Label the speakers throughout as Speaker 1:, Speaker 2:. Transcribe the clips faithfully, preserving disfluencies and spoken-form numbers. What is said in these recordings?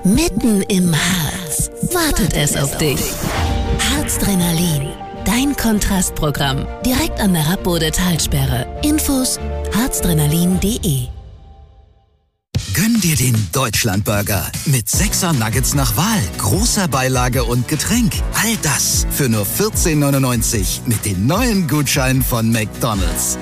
Speaker 1: Mitten im Harz wartet es auf dich. Harzdrenalin, dein Kontrastprogramm. Direkt an der Rappbode-Talsperre. Infos harzdrenalin punkt de.
Speaker 2: Gönn dir den Deutschlandburger mit sechser Nuggets nach Wahl, großer Beilage und Getränk. All das für nur vierzehn neunundneunzig mit den neuen Gutscheinen von McDonald's.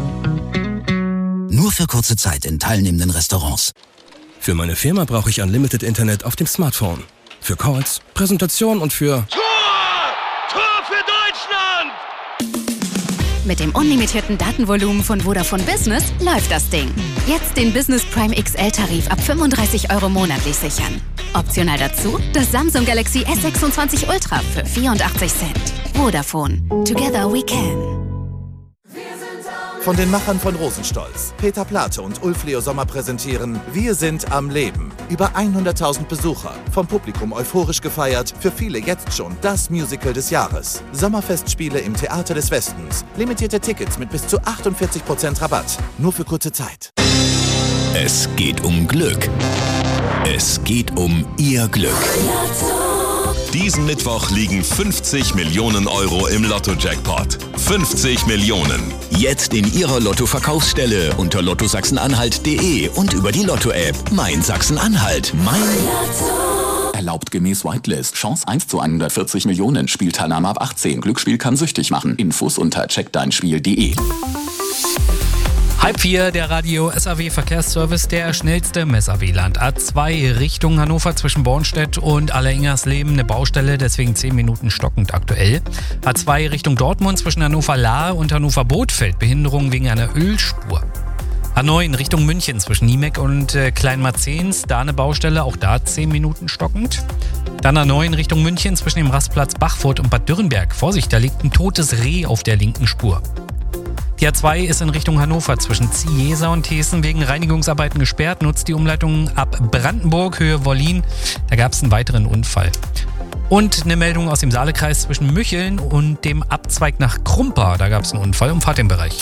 Speaker 2: Nur für kurze Zeit in teilnehmenden Restaurants.
Speaker 3: Für meine Firma brauche ich Unlimited Internet auf dem Smartphone. Für Calls, Präsentation und für...
Speaker 4: Tor! Tor für Deutschland!
Speaker 5: Mit dem unlimitierten Datenvolumen von Vodafone Business läuft das Ding. Jetzt den Business Prime X L-Tarif ab fünfunddreißig Euro monatlich sichern. Optional dazu das Samsung Galaxy S sechsundzwanzig Ultra für vierundachtzig Cent. Vodafone. Together we can.
Speaker 6: Von den Machern von Rosenstolz, Peter Plate und Ulf Leo Sommer präsentieren Wir sind am Leben. Über hunderttausend Besucher, vom Publikum euphorisch gefeiert, für viele jetzt schon das Musical des Jahres. Sommerfestspiele im Theater des Westens. Limitierte Tickets mit bis zu achtundvierzig Prozent Rabatt. Nur für kurze Zeit.
Speaker 7: Es geht um Glück. Es geht um Ihr Glück. Diesen Mittwoch liegen fünfzig Millionen Euro im Lotto-Jackpot. fünfzig Millionen.
Speaker 8: Jetzt in Ihrer Lotto-Verkaufsstelle unter lotto sachsen-anhalt punkt de und über die Lotto-App. Mein Sachsen-Anhalt. Mein Lotto.
Speaker 9: Erlaubt gemäß Whitelist. Chance eins zu hundertvierzig Millionen. Spielteilnahme ab achtzehn. Glücksspiel kann süchtig machen. Infos unter check dein spiel punkt de.
Speaker 10: Halb vier, der Radio S A W Verkehrsservice, der schnellste im S A W-Land. A zwei Richtung Hannover zwischen Bornstedt und Alleringersleben, eine Baustelle, deswegen zehn Minuten stockend aktuell. A zwei Richtung Dortmund zwischen Hannover-Lahr und Hannover-Bothfeld, Behinderung wegen einer Ölspur. A neun Richtung München zwischen Niemeck und äh, Kleinmarzens, da eine Baustelle, auch da zehn Minuten stockend. Dann A neun Richtung München zwischen dem Rastplatz Bachfurt und Bad Dürrenberg. Vorsicht, da liegt ein totes Reh auf der linken Spur. Die A zwei ist in Richtung Hannover zwischen Ziesa und Hessen wegen Reinigungsarbeiten gesperrt, nutzt die Umleitung ab Brandenburg, Höhe Wollin. Da gab es einen weiteren Unfall. Und eine Meldung aus dem Saalekreis zwischen Mücheln und dem Abzweig nach Krumpa. Da gab es einen Unfall, umfahrt den Bereich.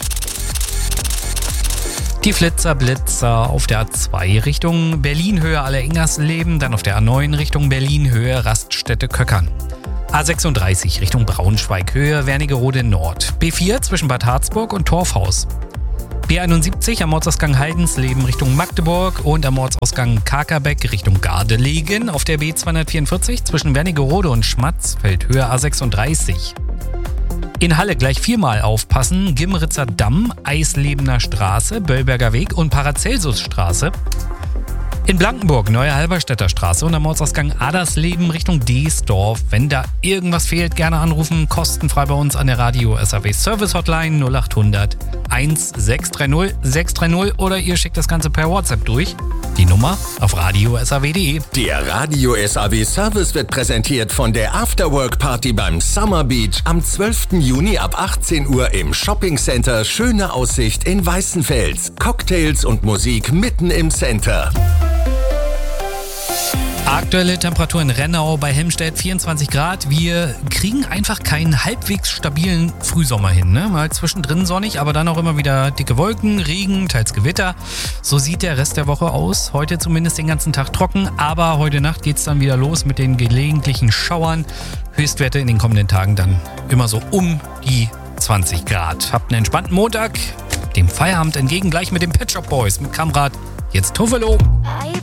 Speaker 10: Die Flitzer, Blitzer auf der A zwei Richtung Berlin, Höhe Alleringersleben, dann auf der A neun Richtung Berlin, Höhe Raststätte Köckern. A sechsunddreißig Richtung Braunschweig, Höhe Wernigerode Nord. B vier zwischen Bad Harzburg und Torfhaus. B einundsiebzig am Ortsausgang Heidensleben Richtung Magdeburg und am Ortsausgang Kakerbeck Richtung Gardelegen. Auf der B zweihundertvierundvierzig zwischen Wernigerode und Schmatzfeld, Höhe A sechsunddreißig. In Halle gleich viermal aufpassen. Gimritzer Damm, Eislebener Straße, Böllberger Weg und Paracelsusstraße. In Blankenburg, Neue Halberstädter Straße und am Ortsausgang Adersleben Richtung Deesdorf. Wenn da irgendwas fehlt, gerne anrufen. Kostenfrei bei uns an der Radio S A W Service Hotline null achthundert sechshundertzwanzig sechshundertdreißig oder ihr schickt das Ganze per WhatsApp durch. Die Nummer auf radio s a w punkt de.
Speaker 11: Der Radio S A W Service wird präsentiert von der Afterwork Party beim Summer Beach am zwölften Juni ab achtzehn Uhr im Shopping Center Schöne Aussicht in Weißenfels. Cocktails und Musik mitten im Center.
Speaker 10: Aktuelle Temperatur in Rennau bei Helmstedt vierundzwanzig Grad. Wir kriegen einfach keinen halbwegs stabilen Frühsommer hin. Ne? Mal zwischendrin sonnig, aber dann auch immer wieder dicke Wolken, Regen, teils Gewitter. So sieht der Rest der Woche aus. Heute zumindest den ganzen Tag trocken, aber heute Nacht geht es dann wieder los mit den gelegentlichen Schauern. Höchstwerte in den kommenden Tagen dann immer so um die zwanzig Grad. Habt einen entspannten Montag, dem Feierabend entgegen, gleich mit den Pet Shop Boys, mit Kamrat. Jetzt Tuffelo.